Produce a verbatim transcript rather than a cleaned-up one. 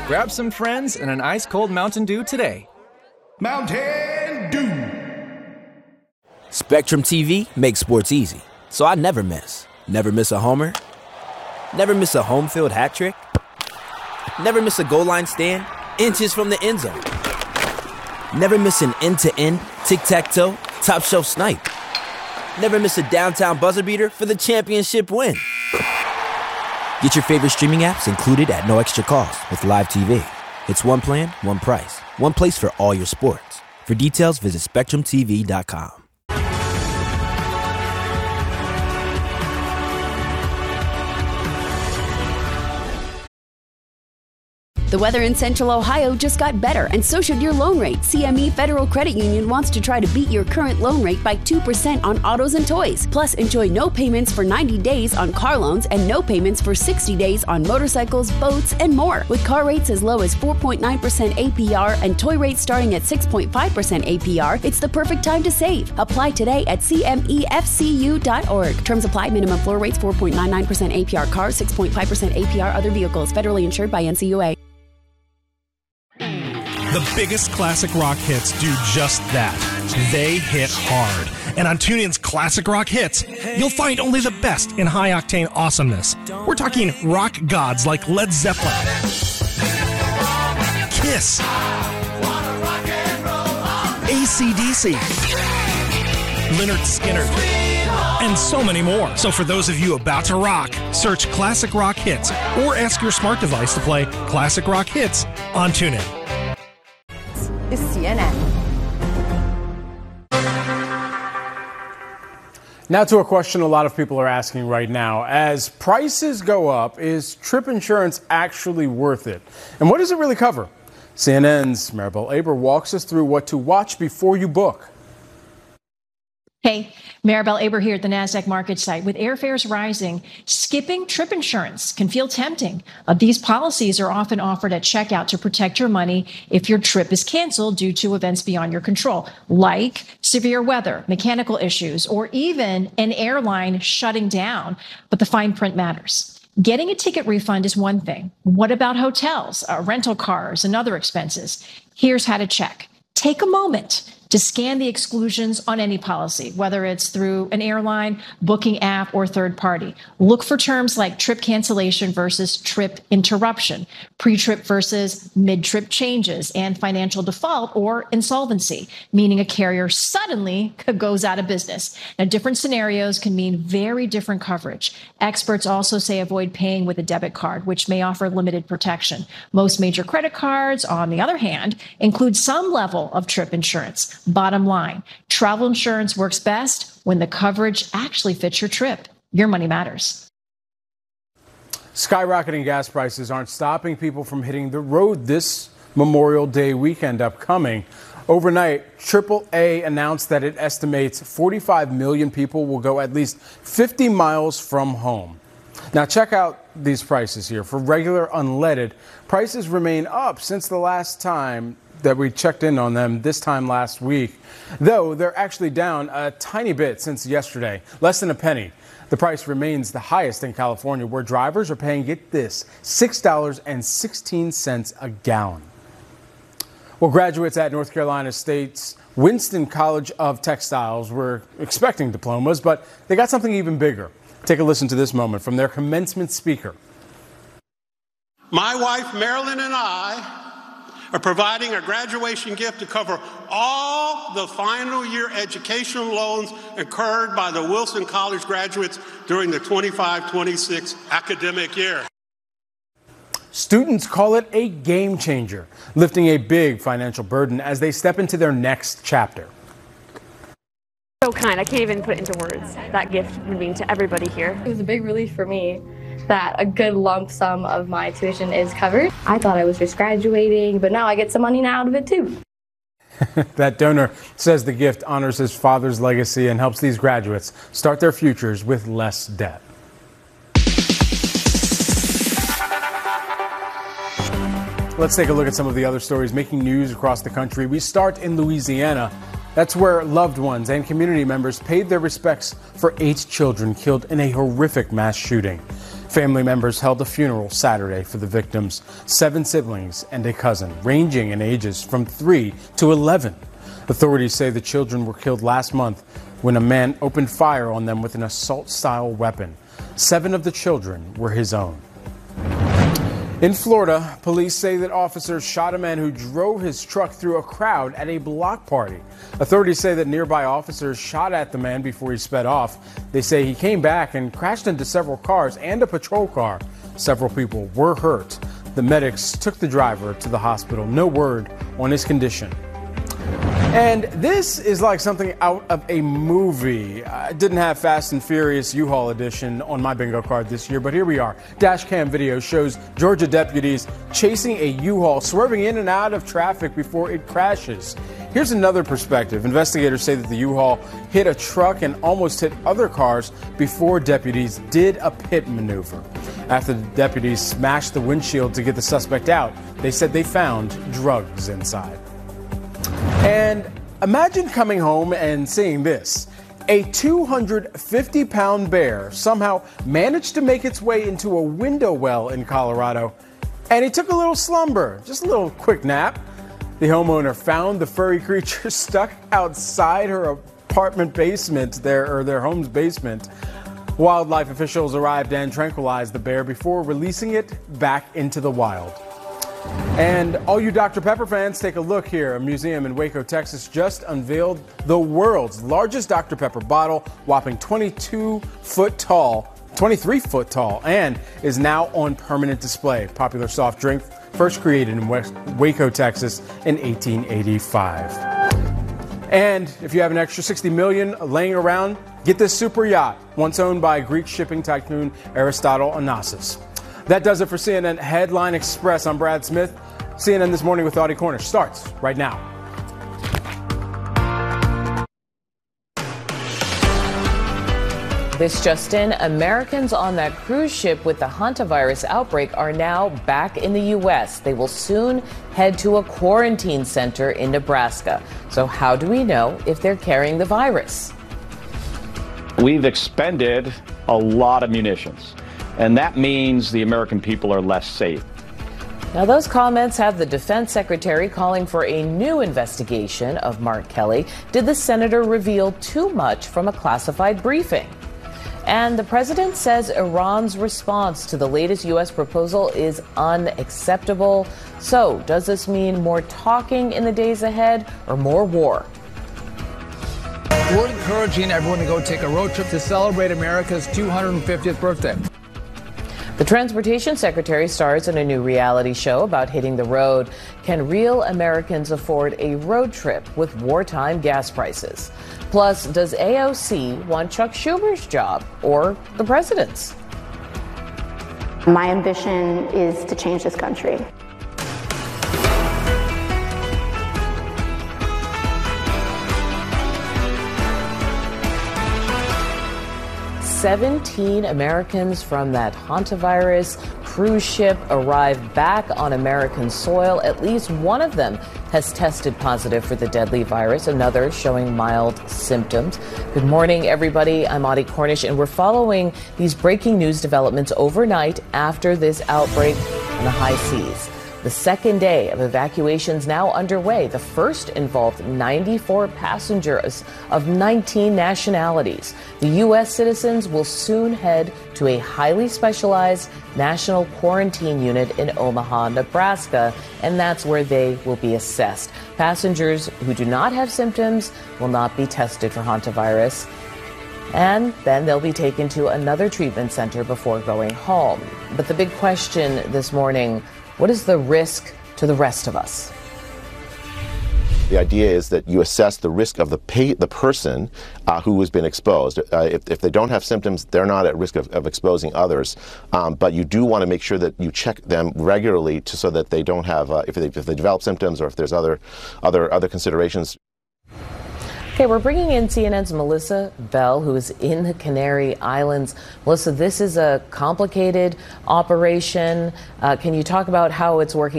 Grab some friends and an ice-cold Mountain Dew today. Mountain Dew. Spectrum T V makes sports easy, so I never miss. Never miss a homer. Never miss a home field hat trick. Never miss a goal line stand, inches from the end zone. Never miss an end-to-end, tic-tac-toe, top-shelf snipe. Never miss a downtown buzzer beater for the championship win. Get your favorite streaming apps included at no extra cost with Live T V. It's one plan, one price, one place for all your sports. For details, visit spectrum t v dot com. The weather in Central Ohio just got better, and so should your loan rate. C M E Federal Credit Union wants to try to beat your current loan rate by two percent on autos and toys. Plus, enjoy no payments for ninety days on car loans and no payments for sixty days on motorcycles, boats, and more. With car rates as low as four point nine percent A P R and toy rates starting at six point five percent A P R, it's the perfect time to save. Apply today at c m e f c u dot org. Terms apply. Minimum floor rates four point nine nine percent A P R cars, six point five percent A P R other vehicles. Federally insured by N C U A. The biggest classic rock hits do just that. They hit hard. And on TuneIn's Classic Rock Hits, you'll find only the best in high-octane awesomeness. We're talking rock gods like Led Zeppelin, Kiss, A C D C, Lynyrd Skynyrd, and so many more. So for those of you about to rock, search Classic Rock Hits or ask your smart device to play Classic Rock Hits on TuneIn. Is C N N. Now to a question a lot of people are asking right now. As prices go up, is trip insurance actually worth it? And what does it really cover? C N N's Maribel Aber walks us through what to watch before you book. Hey, Maribel Aber here at the NASDAQ market site. With airfares rising, skipping trip insurance can feel tempting. Uh, these policies are often offered at checkout to protect your money if your trip is canceled due to events beyond your control, like severe weather, mechanical issues, or even an airline shutting down. But the fine print matters. Getting a ticket refund is one thing. What about hotels, uh, rental cars, and other expenses? Here's how to check. Take a moment to scan the exclusions on any policy, whether it's through an airline, booking app, or third party. Look for terms like trip cancellation versus trip interruption, pre-trip versus mid-trip changes, and financial default or insolvency, meaning a carrier suddenly goes out of business. Now, different scenarios can mean very different coverage. Experts also say avoid paying with a debit card, which may offer limited protection. Most major credit cards, on the other hand, include some level of trip insurance. Bottom line, travel insurance works best when the coverage actually fits your trip. Your money matters. Skyrocketing gas prices aren't stopping people from hitting the road this Memorial Day weekend upcoming. Overnight, triple A announced that it estimates forty-five million people will go at least fifty miles from home. Now check out these prices here. For regular unleaded, prices remain up since the last time that we checked in on them this time last week, though they're actually down a tiny bit since yesterday, less than a penny. The price remains the highest in California, where drivers are paying, get this, six dollars and sixteen cents a gallon. Well, graduates at North Carolina State's Winston College of Textiles were expecting diplomas, but they got something even bigger. Take a listen to this moment from their commencement speaker. My wife, Marilyn, and I are providing a graduation gift to cover all the final year educational loans incurred by the Wilson College graduates during the twenty-five twenty-six academic year. Students call it a game changer, lifting a big financial burden as they step into their next chapter. So kind, I can't even put it into words. That gift would mean to everybody here. It was a big relief for me that a good lump sum of my tuition is covered. I thought I was just graduating, but now I get some money out of it too. That donor says the gift honors his father's legacy and helps these graduates start their futures with less debt. Let's take a look at some of the other stories making news across the country. We start in Louisiana. That's where loved ones and community members paid their respects for eight children killed in a horrific mass shooting. Family members held a funeral Saturday for the victims, seven siblings and a cousin, ranging in ages from three to eleven. Authorities say the children were killed last month when a man opened fire on them with an assault-style weapon. Seven of the children were his own. In Florida, police say that officers shot a man who drove his truck through a crowd at a block party. Authorities say that nearby officers shot at the man before he sped off. They say he came back and crashed into several cars and a patrol car. Several people were hurt. The medics took the driver to the hospital. No word on his condition. And this is like something out of a movie. I didn't have Fast and Furious U-Haul edition on my bingo card this year, but here we are. Dash cam video shows Georgia deputies chasing a U-Haul, swerving in and out of traffic before it crashes. Here's another perspective. Investigators say that the U-Haul hit a truck and almost hit other cars before deputies did a pit maneuver. After the deputies smashed the windshield to get the suspect out, they said they found drugs inside. And imagine coming home and seeing this. A two hundred fifty pound bear somehow managed to make its way into a window well in Colorado, and he took a little slumber, just a little quick nap. The homeowner found the furry creature stuck outside her apartment basement, their, or their home's basement. Wildlife officials arrived and tranquilized the bear before releasing it back into the wild. And all you Doctor Pepper fans, take a look here. A museum in Waco, Texas just unveiled the world's largest Doctor Pepper bottle, whopping twenty-two foot tall, twenty-three foot tall, and is now on permanent display. Popular soft drink first created in West Waco, Texas in eighteen eighty-five. And if you have an extra sixty million dollars laying around, get this super yacht, once owned by Greek shipping tycoon Aristotle Onassis. That does it for C N N Headline Express. I'm Brad Smith. C N N This Morning with Audie Cornish starts right now. This just in, Americans on that cruise ship with the hantavirus outbreak are now back in the U S. They will soon head to a quarantine center in Nebraska. So how do we know if they're carrying the virus? We've expended a lot of munitions, and that means the American people are less safe. Now, those comments have the defense secretary calling for a new investigation of Mark Kelly. Did the senator reveal too much from a classified briefing? And the president says Iran's response to the latest U S proposal is unacceptable. So, does this mean more talking in the days ahead or more war? We're encouraging everyone to go take a road trip to celebrate America's two hundred fiftieth birthday. The transportation secretary stars in a new reality show about hitting the road. Can real Americans afford a road trip with wartime gas prices? Plus, does A O C want Chuck Schumer's job or the president's? My ambition is to change this country. seventeen Americans from that hantavirus cruise ship arrived back on American soil. At least one of them has tested positive for the deadly virus, another showing mild symptoms. Good morning, everybody. I'm Audie Cornish, and we're following these breaking news developments overnight after this outbreak on the high seas. The second day of evacuations now underway. The first involved ninety-four passengers of nineteen nationalities. The U S citizens will soon head to a highly specialized national quarantine unit in Omaha, Nebraska, and that's where they will be assessed. Passengers who do not have symptoms will not be tested for hantavirus, and then they'll be taken to another treatment center before going home. But the big question this morning, what is the risk to the rest of us? The idea is that you assess the risk of the pay, the person uh, who has been exposed. Uh, if, if they don't have symptoms, they're not at risk of, of exposing others. Um, but you do want to make sure that you check them regularly to, so that they don't have, uh, if, they, if they develop symptoms or if there's other, other, other considerations. Okay, we're bringing in C N N's Melissa Bell, who is in the Canary Islands. Melissa, this is a complicated operation. Uh, can you talk about how it's working